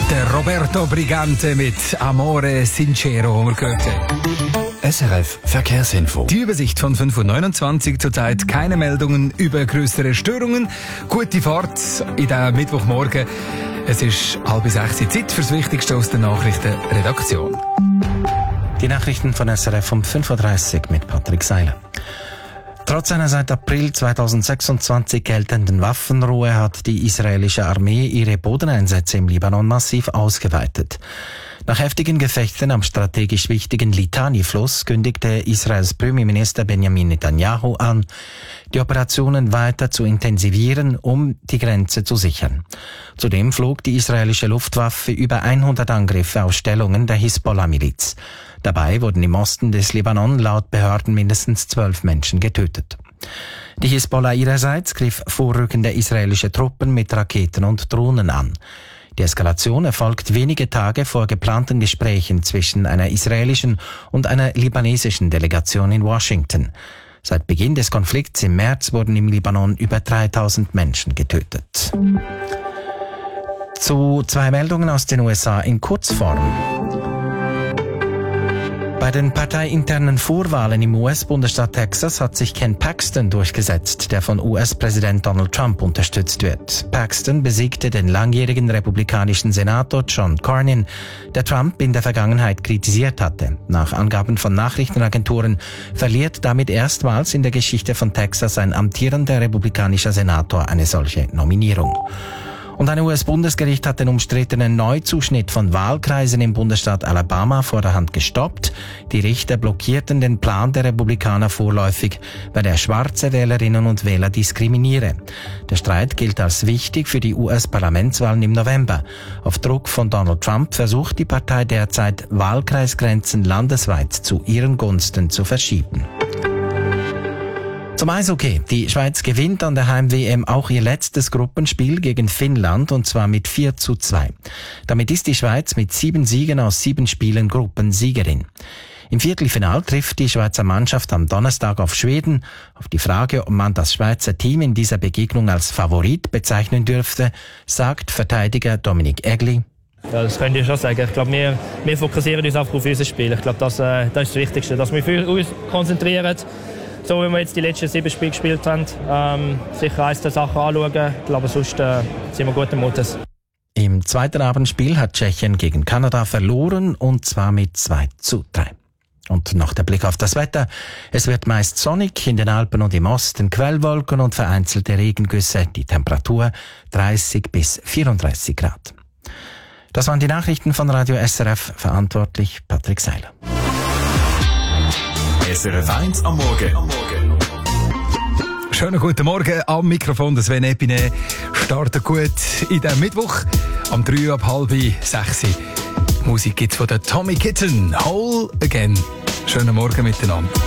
Der Roberto Brigante mit Amore Sincero, wo wir gehört haben. SRF Verkehrsinfo. Die Übersicht von 5.29 Uhr, zurzeit keine Meldungen über größere Störungen. Gute Fahrt in der Mittwochmorgen. Es ist 5:30 Uhr, Zeit fürs Wichtigste aus der Nachrichtenredaktion. Die Nachrichten von SRF um 5:30 Uhr mit Patrick Seiler. Trotz einer seit April 2026 geltenden Waffenruhe hat die israelische Armee ihre Bodeneinsätze im Libanon massiv ausgeweitet. Nach heftigen Gefechten am strategisch wichtigen Litani-Fluss kündigte Israels Premierminister Benjamin Netanyahu an, die Operationen weiter zu intensivieren, um die Grenze zu sichern. Zudem flog die israelische Luftwaffe über 100 Angriffe auf Stellungen der Hisbollah-Miliz. Dabei wurden im Osten des Libanon laut Behörden mindestens 12 Menschen getötet. Die Hisbollah ihrerseits griff vorrückende israelische Truppen mit Raketen und Drohnen an. Die Eskalation erfolgt wenige Tage vor geplanten Gesprächen zwischen einer israelischen und einer libanesischen Delegation in Washington. Seit Beginn des Konflikts im März wurden im Libanon über 3000 Menschen getötet. Zu 2 Meldungen aus den USA in Kurzform. Bei den parteiinternen Vorwahlen im US-Bundesstaat Texas hat sich Ken Paxton durchgesetzt, der von US-Präsident Donald Trump unterstützt wird. Paxton besiegte den langjährigen republikanischen Senator John Cornyn, der Trump in der Vergangenheit kritisiert hatte. Nach Angaben von Nachrichtenagenturen verliert damit erstmals in der Geschichte von Texas ein amtierender republikanischer Senator eine solche Nominierung. Und ein US-Bundesgericht hat den umstrittenen Neuzuschnitt von Wahlkreisen im Bundesstaat Alabama vorderhand gestoppt. Die Richter blockierten den Plan der Republikaner vorläufig, weil er schwarze Wählerinnen und Wähler diskriminiere. Der Streit gilt als wichtig für die US-Parlamentswahlen im November. Auf Druck von Donald Trump versucht die Partei derzeit, Wahlkreisgrenzen landesweit zu ihren Gunsten zu verschieben. Zum Eishockey. Die Schweiz gewinnt an der Heim-WM auch ihr letztes Gruppenspiel gegen Finnland, und zwar mit 4:2. Damit ist die Schweiz mit 7 Siegen aus 7 Spielen Gruppensiegerin. Im Viertelfinal trifft die Schweizer Mannschaft am Donnerstag auf Schweden. Auf die Frage, ob man das Schweizer Team in dieser Begegnung als Favorit bezeichnen dürfte, sagt Verteidiger Dominik Egli: Ja, das könnte ich schon sagen. Ich glaube, wir fokussieren uns einfach auf unser Spiel. Ich glaube, das ist das Wichtigste, dass wir für uns konzentrieren. So wie wir jetzt die letzten 7 Spiele gespielt haben, sicher 1, 2 Sachen anschauen. Ich glaube, sonst sind wir guten Mutes. Im zweiten Abendspiel hat Tschechien gegen Kanada verloren, und zwar mit 2:3. Und noch der Blick auf das Wetter. Es wird meist sonnig, in den Alpen und im Osten Quellwolken und vereinzelte Regengüsse. Die Temperatur 30 bis 34 Grad. Das waren die Nachrichten von Radio SRF, verantwortlich Patrick Seiler. SRF 1 am Morgen. Schönen guten Morgen am Mikrofon, das Sven Epine. Startet gut in den Mittwoch. Am 3 ab 5:30 Musik gibt's von der Tommy Kitten. Whole Again. Schönen Morgen miteinander.